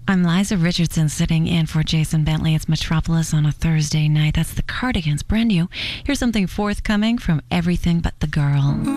I'm Liza Richardson sitting in for Jason Bentley. It's Metropolis on a Thursday night. That's the Cardigans, brand new. Here's something forthcoming from Everything But the Girl.